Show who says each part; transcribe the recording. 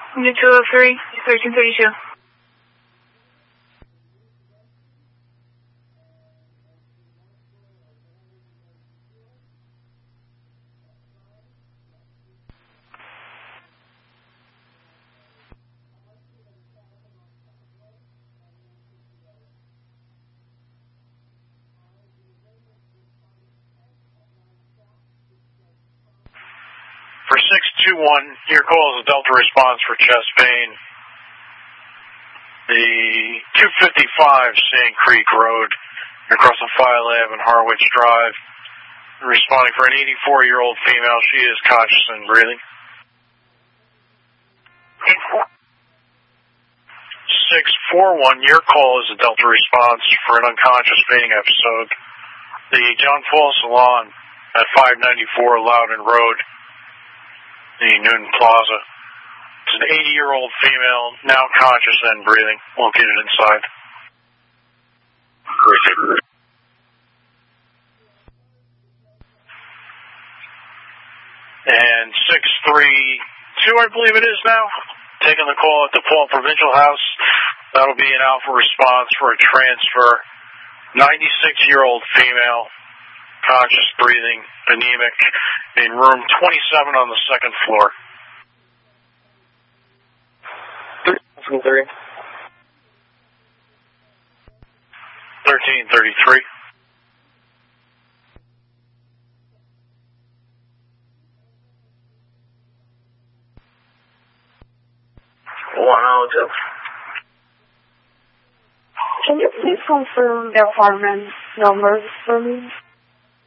Speaker 1: Unit 203, 1332.
Speaker 2: For 621, your call is a Delta response for chest pain. The 255 Sand Creek Road, across the File Ave and Harwich Drive. Responding for an 84-year-old female. She is conscious and breathing. 641, your call is a Delta response for an unconscious fainting episode. The John Paul Salon at 594 Loudon Road, the Newton Plaza. It's an 80-year-old female, now conscious and breathing, located inside. And 632, I believe it is now, taking the call at the Paul Provincial House. That'll be an Alpha response for a transfer. 96-year-old female, conscious, breathing, anemic, in room 27 on the second floor. 1333.
Speaker 3: Can you please confirm the apartment numbers for me?